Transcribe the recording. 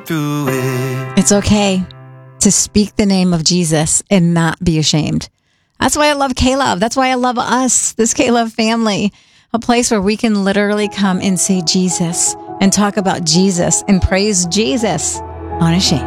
through it. It's okay to speak the name of Jesus and not be ashamed. That's why I love K-Love. That's why I love us, this K-Love family, a place where we can literally come and say Jesus and talk about Jesus and praise Jesus unashamed.